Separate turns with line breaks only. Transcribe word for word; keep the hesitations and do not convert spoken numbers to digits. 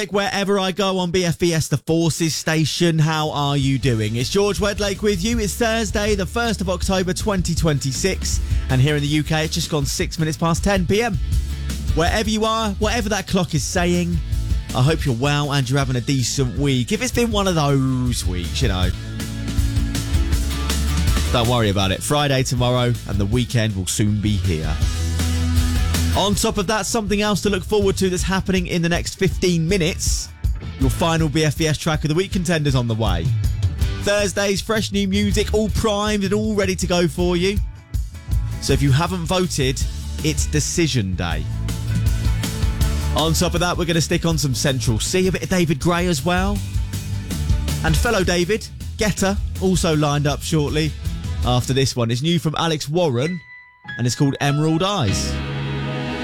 Wherever I go on B F B S, the Forces Station, how are you doing? It's George Wedlake with you. It's Thursday, the first of October twenty twenty-six, and here in the U K, it's just gone six minutes past ten p.m. Wherever you are, whatever that clock is saying, I hope you're well and you're having a decent week. If it's been one of those weeks, you know, don't worry about it. Friday tomorrow and the weekend will soon be here. On top of that, something else to look forward to that's happening in the next fifteen minutes. Your final B F B S track of the week contenders on the way. Thursday's fresh new music, all primed and all ready to go for you. So if you haven't voted, it's decision day. On top of that, we're going to stick on some Central C, a bit of David Gray as well. And fellow David, Guetta, also lined up shortly. After this one, it's new from Alex Warren, and it's called Emerald Eyes.